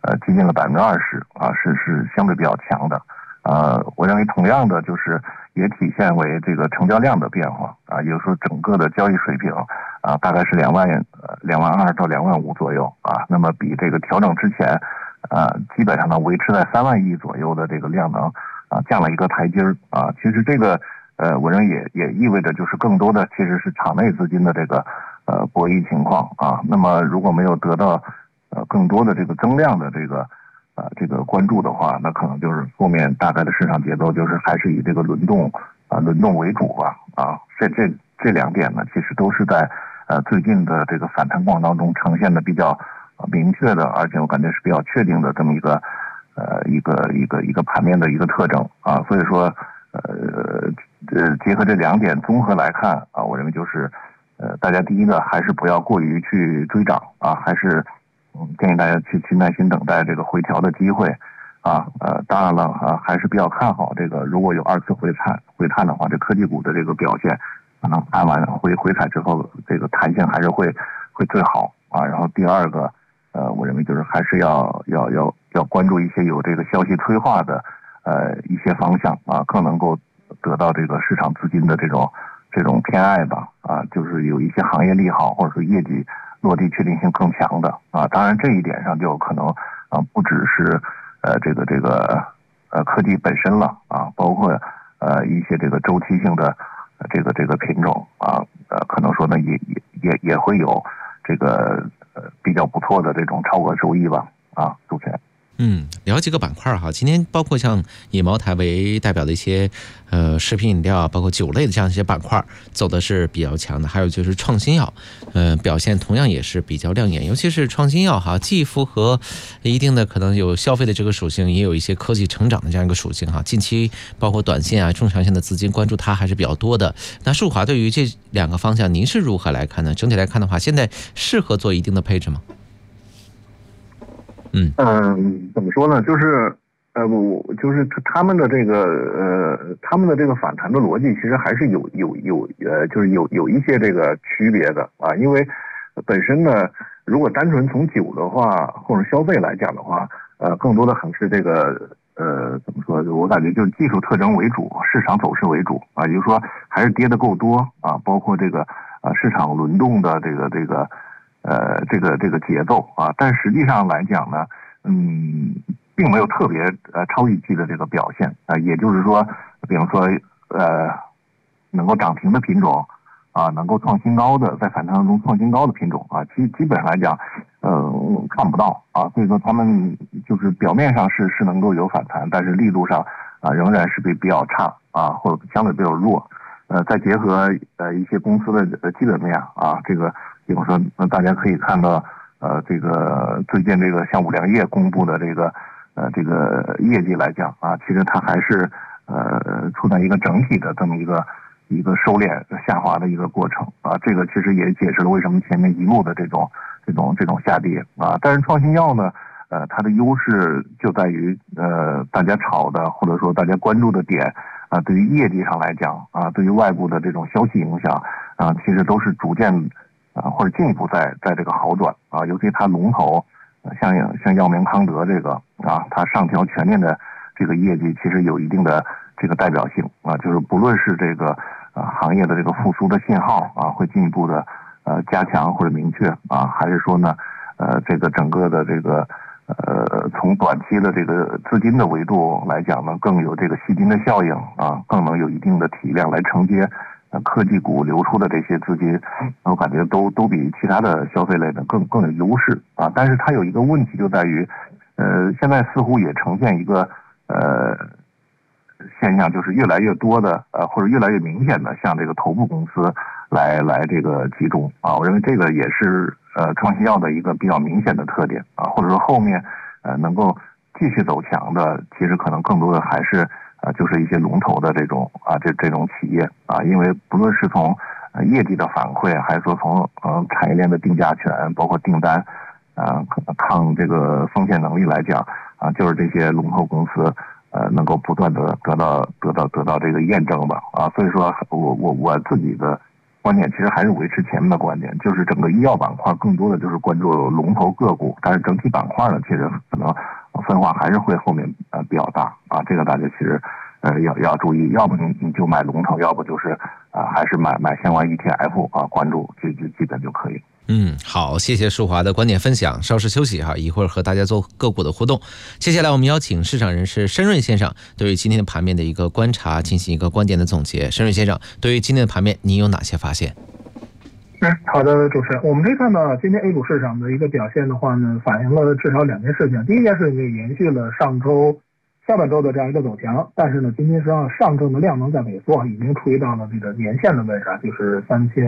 接近了20%啊，是相对比较强的。我认为同样的就是也体现为这个成交量的变化啊，也就是说整个的交易水平啊，大概是22000到25000左右啊，那么比这个调整之前基本上呢维持在3万亿左右的这个量能啊，降了一个台阶啊。其实这个我认为也意味着就是更多的其实是场内资金的这个博弈情况啊。那么如果没有得到更多的这个增量的这个关注的话，那可能就是后面大概的市场节奏就是还是以这个轮动为主吧啊。这两点呢，其实都是在最近的这个反弹过程当中呈现的比较明确的，而且我感觉是比较确定的这么一个盘面的一个特征啊。所以说结合这两点综合来看啊，我认为就是大家第一个还是不要过于去追涨啊，还是建议大家去耐心等待这个回调的机会啊。当然了啊，还是比较看好这个，如果有2次回探的话，这科技股的这个表现可能看完回踩之后，这个弹性还是会最好啊。然后第二个我认为就是还是要关注一些有这个消息催化的一些方向啊，更能够得到这个市场资金的这种偏爱吧啊，就是有一些行业利好或者说业绩落地确定性更强的啊。当然这一点上就可能不只是这个科技本身了啊，包括一些这个周期性的这个品种啊，可能说呢也会有这个比较不错的这种超额收益吧啊。主持人。 聊几个板块哈，今天包括像以茅台为代表的一些食品饮料，包括酒类的这样一些板块走的是比较强的，还有就是创新药，表现同样也是比较亮眼，尤其是创新药哈，既符合一定的可能有消费的这个属性，也有一些科技成长的这样一个属性哈。近期包括短线中长线的资金关注它还是比较多的。那树华对于这两个方向，您是如何来看呢？整体来看的话，现在适合做一定的配置吗？ 怎么说呢？就是就是他们的这个反弹的逻辑，其实还是就是有一些这个区别的啊。因为本身呢，如果单纯从酒的话或者消费来讲的话，更多的还是这个怎么说？我感觉就是技术特征为主，市场走势为主啊。也就是说，还是跌得够多啊，包括这个市场轮动的这个节奏啊。但实际上来讲呢，并没有特别超预期的这个表现啊。也就是说，比如说能够涨停的品种啊，能够创新高的，在反弹当中创新高的品种啊，基本上来讲看不到啊。所以说他们就是表面上是能够有反弹，但是力度上仍然是比较差啊，或者相对比较弱。再结合一些公司的基本面啊，这个比如说大家可以看到这个最近这个像五粮液公布的这个业绩来讲啊，其实它还是处在一个整体的这么一个收敛下滑的一个过程啊。这个其实也解释了为什么前面一路的这种下跌啊。但是创新药呢，它的优势就在于大家炒的或者说大家关注的点啊，对于业绩上来讲啊，对于外部的这种消息影响啊，其实都是逐渐或者进一步在这个好转啊。尤其它龙头像药明康德这个啊，它上调全年的这个业绩，其实有一定的这个代表性啊。就是不论是这个行业的这个复苏的信号啊，会进一步的加强或者明确啊，还是说呢这个整个的这个从短期的这个资金的维度来讲呢，更有这个吸金的效应啊，更能有一定的体量来承接科技股流出的这些资金，我感觉都比其他的消费类的更有优势啊。但是它有一个问题就在于，现在似乎也呈现一个现象，就是越来越多的或者越来越明显的向这个头部公司来这个集中啊。我认为这个也是创新药的一个比较明显的特点啊，或者说后面能够继续走强的，其实可能更多的还是就是一些龙头的这种企业啊。因为不论是从业绩的反馈，还是说从产业链的定价权，包括订单抗这个风险能力来讲啊，就是这些龙头公司能够不断的得到这个验证吧啊。所以说我自己的观点其实还是维持前面的观点，就是整个医药板块更多的就是关注龙头个股，但是整体板块呢，其实可能分化还是会后面比较大啊，这个大家其实要注意，要不你就买龙头，要不就是还是买相关 ETF 啊，关注就基本就可以。 好，谢谢舒华的观点分享。稍事休息哈，一会儿和大家做个股的互动。接下来我们邀请市场人士申瑞先生对于今天的盘面的一个观察进行一个观点的总结。申瑞先生，对于今天的盘面，您有哪些发现？ 好的，主持人，我们可以看到今天 A 股市场的一个表现的话呢，反映了至少2件事情。第一件事情就延续了上周下半周的这样一个走强，但是呢，今天实际上上证的量能在萎缩，已经处于到了这个年线的位置，就是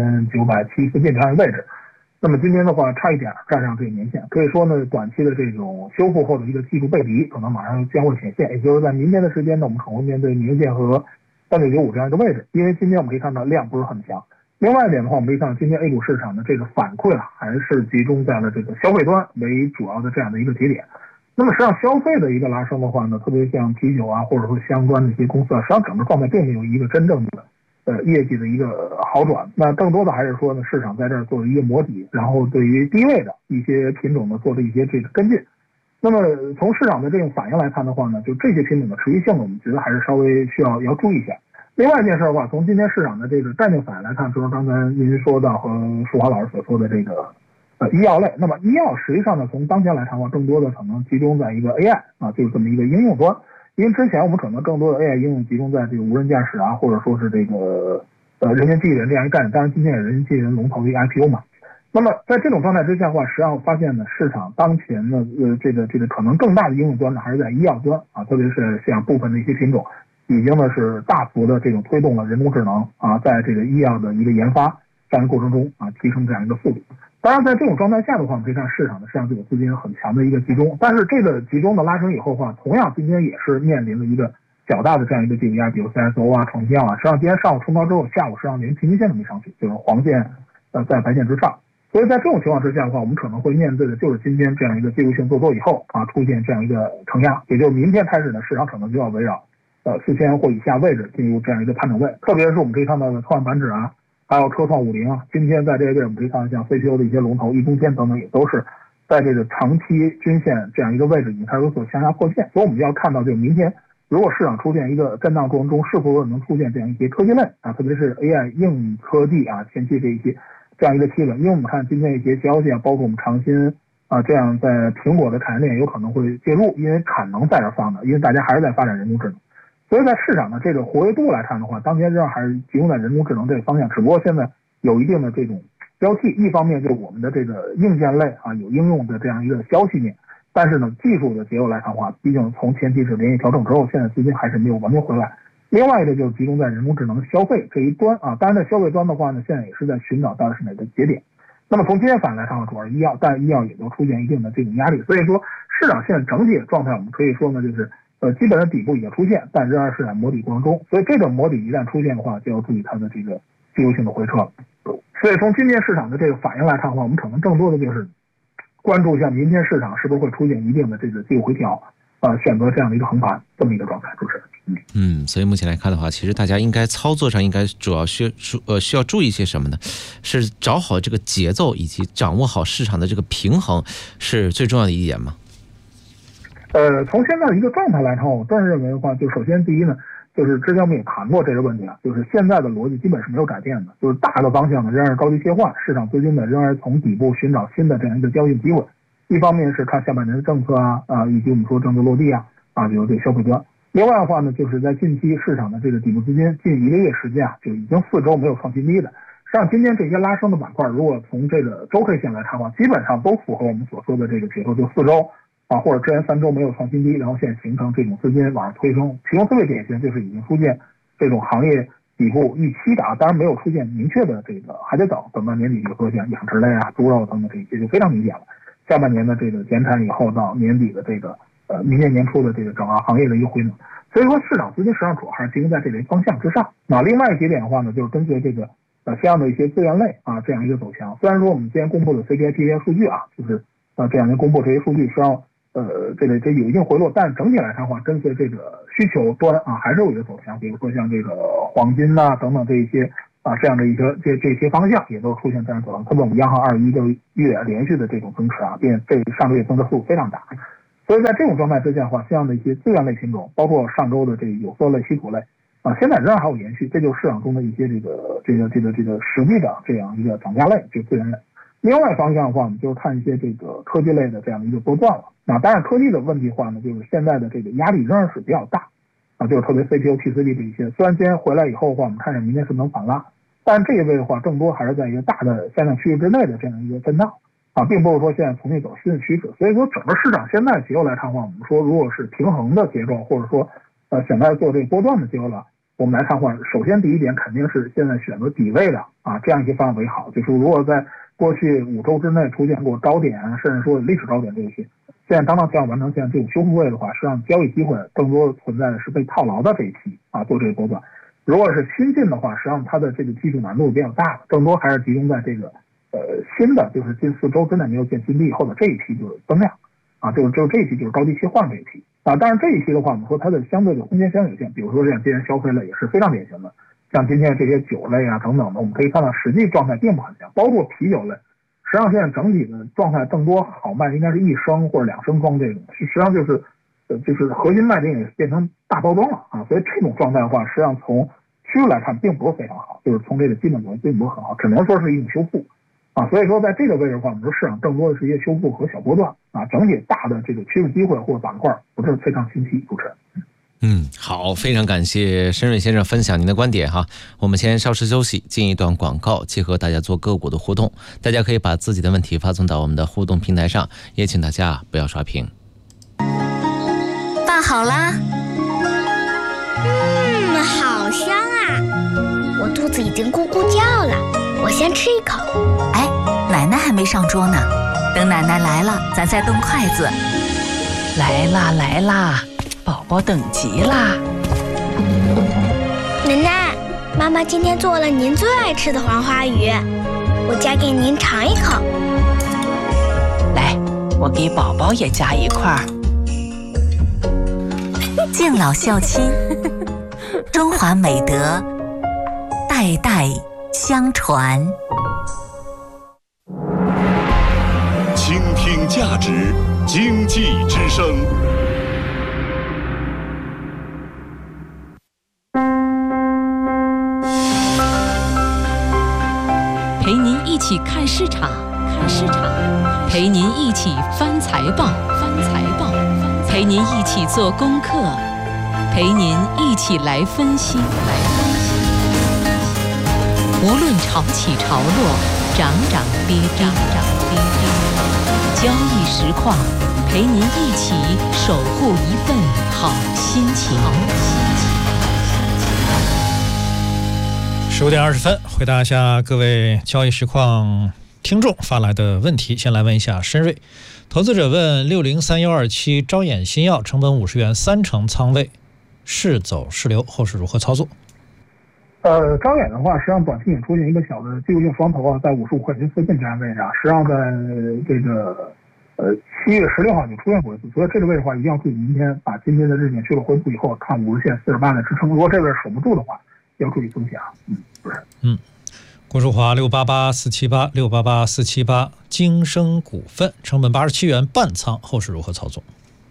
3970附近这样的位置。那么今天的话，差一点站上这个年线，可以说呢，短期的这种修复后的一个技术背离，可能马上将会显现，也就是在明天的时间呢，我们可能会面对年线和3995这样一个位置。因为今天我们可以看到量不是很强。另外一点的话，我们可以看到今天 A 股市场的这个反馈还是集中在了这个消费端为主要的这样的一个节点。那么实际上消费的一个拉升的话呢，特别像啤酒啊，或者说相关的一些公司实际上整个状态并没有一个真正的业绩的一个好转，那更多的还是说呢，市场在这儿做了一个摸底，然后对于低位的一些品种呢做了一些这个跟进。那么从市场的这种反应来看的话呢，就这些品种的持续性呢，我们觉得还是稍微要注意一下。另外一件事的话，从今天市场的这个概念反应来看，就是刚才您说到和舒华老师所说的这个医药类。那么医药实际上呢，从当前来看的话，更多的可能集中在一个 AI 啊，就是这么一个应用端。因为之前我们可能更多的 AI 应用集中在这个无人驾驶啊，或者说是这个人形机器人这样一个概念。当然今天也人形机器人龙头的一个 IPO 嘛。那么在这种状态之下的话，实际上发现呢，市场当前呢这个可能更大的应用端呢还是在医药端啊，特别是像部分的一些品种已经呢是大幅的这种推动了人工智能啊，在这个医药的一个研发这样一个过程中啊，提升这样一个速度。当然在这种状态下的话，我们可以看市场的实际上就有资金很强的一个集中，但是这个集中的拉升以后的话，同样今天也是面临了一个较大的这样一个竞压，比如 CSO 啊、创新药啊，实际上今天上午冲高之后，下午实际上连平均线都没上去，就是黄线在白线之上。所以在这种情况之下的话，我们可能会面对的就是今天这样一个技术性做多以后啊，出现这样一个承压，也就是明天开始呢，市场可能就要围绕4000或以下位置进入这样一个盘整位，特别是我们可以看到的创板指啊，还有车创50啊，今天在这个位置我们可以看到像 CPU 的一些龙头一中天等等，也都是在这个长期均线这样一个位置已经开始有所向下破线。所以我们要看到，就是明天如果市场出现一个震荡过程中，是否能出现这样一些科技类啊，特别是 AI 硬科技啊前期这样一个企稳。因为我们看今天一些消息啊，包括我们长鑫啊，这样在苹果的产业链有可能会介入，因为产能在这放的，因为大家还是在发展人工智能。所以在市场的这个活跃度来看的话，当前仍然还是集中在人工智能这个方向，只不过现在有一定的这种标记，一方面就是我们的这个硬件类啊有应用的这样一个消息面，但是呢技术的结构来看的话，毕竟从前期是连续调整之后，现在资金还是没有完全回来。另外一个就是集中在人工智能消费这一端啊，当然在消费端的话呢，现在也是在寻找到底是哪个节点。那么从今天反应来看，主要是医药，但医药也都出现一定的这种压力，所以说市场现在整体的状态，我们可以说呢，就是基本的底部已经出现，但仍然是在摸底过程中。所以这种摸底一旦出现的话，就要注意它的这个技术性的回撤了。所以从今天市场的这个反应来看的话，我们可能更多的就是关注一下明天市场是不是会出现一定的这个技术回调，选择这样的一个横盘这么一个状态，主持人。 所以目前来看的话，其实大家应该操作上应该主要需要注意些什么呢？是找好这个节奏以及掌握好市场的这个平衡是最重要的一点吗？ 从现在的一个状态来看，我个人认为的话，就首先第一呢，就是之前我们也谈过这个问题啊，就是现在的逻辑基本是没有改变的，就是大的方向呢仍然是着急切换，市场资金呢仍然从底部寻找新的这样一个交易机会。一方面是看下半年的政策以及我们说政策落地比如这个消费端。另外的话呢，就是在近期市场的这个底部资金近1个月时间就已经4周没有创新低的。实际上今天这些拉升的板块，如果从这个周 K 线来看的话，基本上都符合我们所说的这个结构，就4周或者之前3周没有创新低，然后现在形成这种资金往上推升。其中特别典型就是已经出现这种行业底部预期的当然没有出现明确的这个，还得等到年底，比如说像养殖类猪肉等等这些就非常明显了。下半年的这个减产以后到年底的这个明年年初的这个整个行业的一个回暖，所以说市场资金实际上主要还是集中在这类方向之上。那另外一节点的话呢，就是跟随这个相应的一些资源类这样一个走强。虽然说我们今天公布的 CPI PPI 数据就是这两年公布这些数据实际上这有一定回落，但整体来看的话，跟随这个需求端还是有一个走强。比如说像这个黄金等等这一些这样的一些这些方向也都出现这样走廊。特别我们央行21个月连续的这种增持并这上个月增的速度非常大。所以在这种状态之下的话，这样的一些资源类品种，包括上周的这个有色类、稀土类现在仍然还有延续，这就是市场中的一些这个实际的这样一个涨价类，就资源类。另外方向的话，我们就是看一些这个科技类的这样的一个波段了。当然科技的问题的话呢，就是现在的这个压力仍然是比较大就是特别 CPU、TCB 这一些，虽然今天回来以后的话，我们看着明天是能反拉，但这一位的话，更多还是在一个大的下降区域之内的这样一个震荡并不是说现在重新走新的趋势。所以说整个市场现在结构来看的话，我们说如果是平衡的结构，或者说现在做这个波段的结构了，我们来看的话，首先第一点肯定是现在选择底位的这样一些方案为好。就是如果在过去5周之内出现过高点，甚至说历史高点这些，现在当调完成现在这种修复位的话，实际上交易机会更多存在的是被套牢的这一批做这个波段。如果是新进的话，实际上它的这个技术难度比较大，更多还是集中在这个新的，就是近4周之内没有见新低以后的这一批就是增量就是这一批就是高低切换这一批但是这一批的话，我们说它的相对的空间相对有限，比如说像今天消费类也是非常典型的，像今天这些酒类等等的，我们可以看到实际状态并不很强，包括啤酒类，实际上现在整体的状态更多好卖应该是1升或者2升装这种，实际上就是核心卖点也变成大包装了所以这种状态的话，实际上从趋势来看并不是非常好，就是从这个基本面并不是很好，只能说是一种修复所以说在这个位置的话，我们说市场更多的是一些修复和小波段整体大的这个趋势机会或者板块不是非常清晰。主持人好，非常感谢申瑞先生分享您的观点哈。我们先稍事休息，进一段广告，结合大家做个股的互动，大家可以把自己的问题发送到我们的互动平台上，也请大家不要刷屏。 饭好啦， 好香啊！我肚子已经咕咕叫了，我先吃一口。 哎，奶奶还没上桌呢，等奶奶来了，咱再动筷子。 来啦来啦，宝宝等急啦！ 奶奶，妈妈今天做了您最爱吃的黄花鱼，我夹给您尝一口。 来，我给宝宝也夹一块儿。 敬老孝亲，中华美德，代代相传。 倾听价值，经济之声。 陪您一起看市场，陪您一起翻财报，陪您一起做功课，陪您一起来分析。无论潮起潮落，涨涨跌跌，交易实况，陪您一起守护一份好心情。 15点20分，回答一下各位交易实况听众发来的问题。先来问一下申瑞，投资者问603127招眼新药成本50元，3成仓位，是走是留，后市如何操作？ 招眼的话，实际上短期也出现一个小的技术性双头在55块钱附近这样位置实际上在这个7月16号就出现过一次，所以这个位置的话一定要注意，明天把今天的日线趋势恢复以后，看50线48的支撑，如果这位守不住的话，要注意风险不是。 郭树华688478京升股份成本87元半仓，后市如何操作？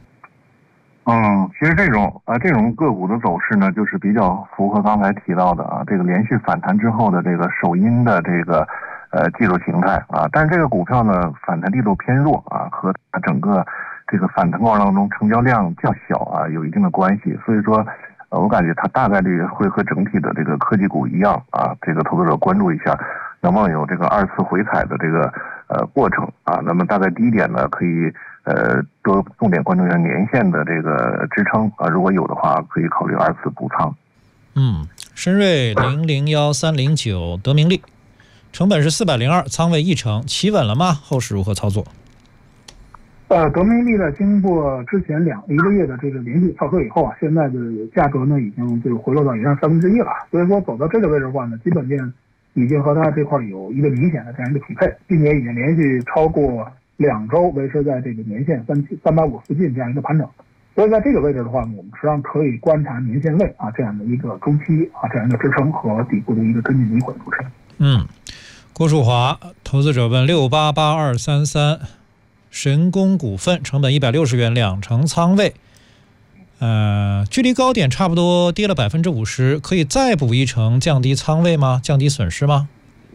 其实这种个股的走势呢，就是比较符合刚才提到的这个连续反弹之后的这个首阴的这个技术形态但是这个股票呢反弹力度偏弱和它整个这个反弹过程当中成交量较小有一定的关系，所以说我感觉它大概率会和整体的这个科技股一样这个投资者关注一下能不能有这个2次回踩的这个过程那么大概第一点呢，可以多重点关注一下年线的这个支撑如果有的话，可以考虑2次补仓。 深瑞001309德明利成本是402，仓位1成，企稳了吗？后市如何操作？ 德明利呢，经过之前1个月的这个连续跳车以后现在的价格呢已经就回落到以上1/3了，所以说走到这个位置的话呢，基本面已经和它这块有一个明显的这样一个匹配，并且已经连续超过2周维持在这个年线350附近这样一个盘整， 所以在这个位置的话，我们实际上可以观察年线位这样的一个中期这样一个支撑和底部的一个跟进机会。主持人， 郭树华，投资者问688233，神功股份成本160元，2成仓位，距离高点差不多跌了50%，可以再补1成，降低仓位吗？降低损失吗？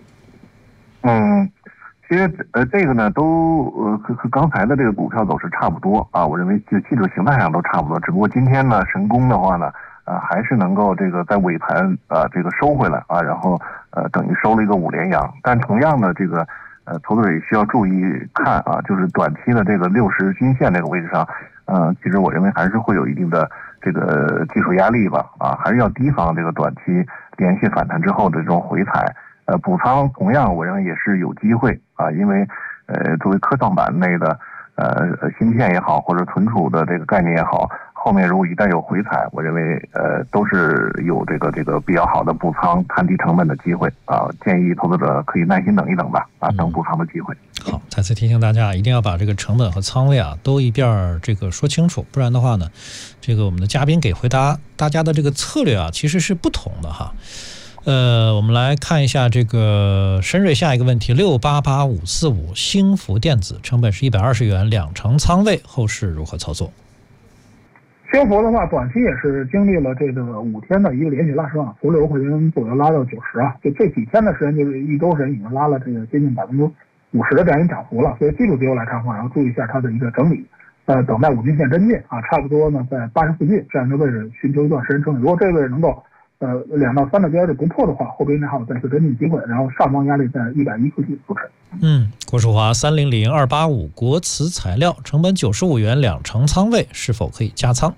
其实这个呢都和刚才的这个股票走势差不多啊，我认为就技术形态上都差不多，只不过今天呢神功的话呢还是能够这个在尾盘这个收回来然后等于收了一个5连阳，但同样的这个投资者也需要注意看就是短期的这个60均线这个位置上，其实我认为还是会有一定的这个技术压力吧，还是要提防这个短期连续反弹之后的这种回踩。补仓同样我认为也是有机会因为作为科创板内的芯片也好，或者存储的这个概念也好，后面如果一旦有回踩，我认为都是有这个比较好的补仓摊低成本的机会建议投资者可以耐心等一等吧等补仓的机会。 好，再次提醒大家，一定要把这个成本和仓位都一遍这个说清楚，不然的话呢，这个我们的嘉宾给回答大家的这个策略其实是不同的哈。我们来看一下这个深瑞下一个问题，688545兴福电子成本是120元，2成仓位，后市如何操作？ 兴福的话，短期也是经历了这个5天的一个连续拉升从60块钱左右拉到90就这几天的时间，就是一周时间已经拉了这个接近50%的这样一涨幅了。所以技术结构来看的话，然后注意一下它的一个整理，等待5均线跟进差不多呢在80附近这样一个位置寻求一段时间整理。如果这个位置能够2到3的标准不破的话，后边还有再次跟进机会，然后上方压力在110附近。主持人， 郭树华300285国瓷材料成本95元，2成仓位，是否可以加仓？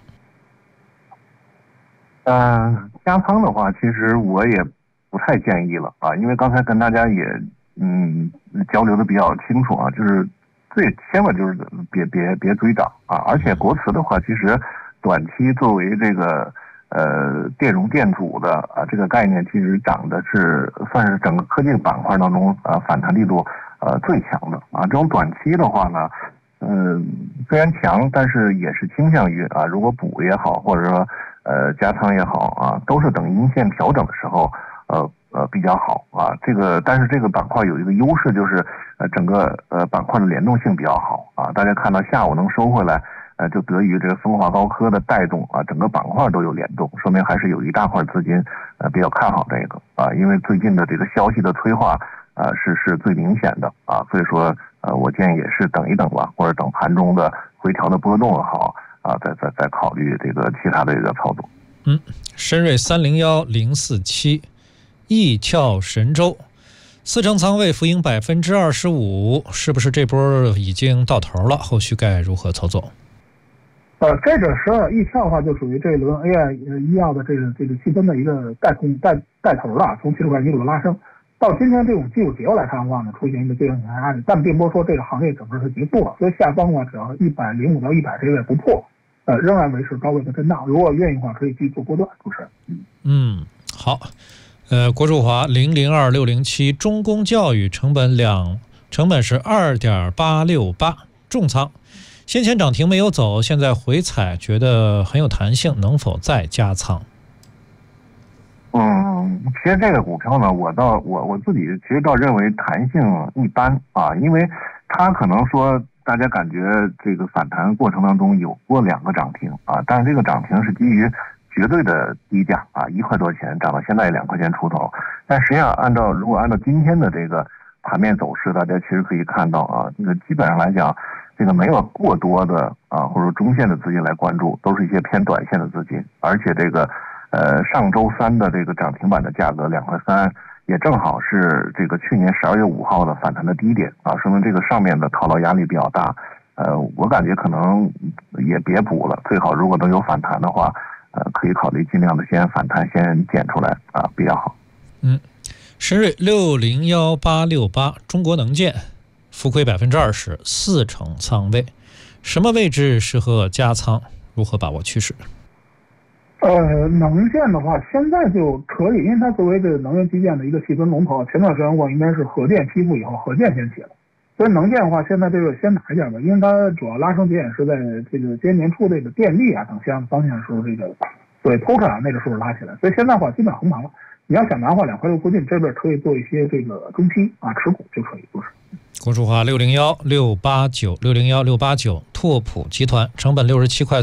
加仓的话，其实我也不太建议了因为刚才跟大家也交流的比较清楚就是千万就是别追涨而且国瓷的话，其实短期作为这个电容电阻的这个概念，其实涨的是算是整个科技板块当中反弹力度最强的这种短期的话呢，虽然强，但是也是倾向于如果补也好，或者说加仓也好都是等阴线调整的时候比较好但是这个板块有一个优势，就是整个板块的联动性比较好大家看到下午能收回来。就得益于这个风华高科的带动整个板块都有联动，说明还是有一大块资金比较看好这个因为最近的这个消息的催化是最明显的所以说我建议也是等一等吧，或者等盘中的回调的波动也好再考虑这个其他的这个操作。 深瑞301047易俏神州4成仓位，浮盈25%，是不是这波已经到头了？后续该如何操作？ 这个12易俏的话，就属于这轮 AI 医药的这个气氛的一个带头了，从70块一路的拉升，到今天这种技术结构来看的话呢，出现一个对应压力，但并不是说这个行业整个是结束了，所以下方的话，只要105到100这个位不破，仍然维持高位的震荡。如果愿意的话，可以继续做波段。主持人， 好，郭树华002607中公教育成本是2.868重仓。先前涨停没有走，现在回踩觉得很有弹性，能否再加仓？ 其实这个股票呢，我自己其实倒认为弹性一般因为它可能说大家感觉这个反弹过程当中有过2个涨停但是这个涨停是基于绝对的低价1块多钱涨到现在2块钱出头，但实际上如果按照今天的这个盘面走势，大家其实可以看到这个基本上来讲，这个没有过多的或者说中线的资金来关注，都是一些偏短线的资金，而且这个上周3的这个涨停板的价格2块3，也正好是这个去年12月5号的反弹的低点说明这个上面的套牢压力比较大。我感觉可能也别补了，最好如果能有反弹的话，可以考虑尽量的先反弹先减出来比较好。 深瑞601868中国能建浮亏20%， 4成仓位，什么位置适合加仓？如何把握趋势？ 能建的话，现在就可以，因为它作为这个能源基建的一个细分龙头，前段时间我应该是核电批复以后，核电先起了， 所以能见的话，现在这个先拿一点吧，因为它主要拉升节点是在这个今年年初这个电力啊等方向的时候，这个对投产那个数拉起来，所以现在的话基本上横盘了。你要想拿的话，2块6附近这边可以做一些这个中期啊持股就可以，就是。 公众号601-689，601-689，拓普集团成本67块